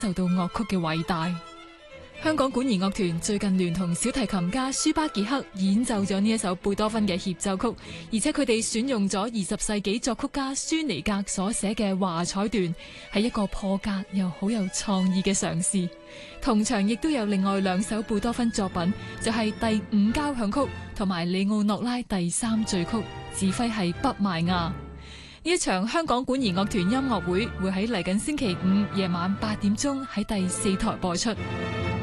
受到樂曲嘅偉大。香港管弦樂團最近聯同小提琴家舒巴傑克演奏咗呢一首貝多芬嘅協奏曲，而且佢哋選用咗20世紀作曲家舒尼格所寫嘅華彩段，係一個破格又好有創意嘅嘗試。同場亦都有另外2首貝多芬作品，就係第5交響曲同埋里奧諾拉第3序曲，指揮係畢邁亞。呢一場香港管弦樂團音樂會會喺嚟緊星期5夜晚8點鐘喺第4台播出。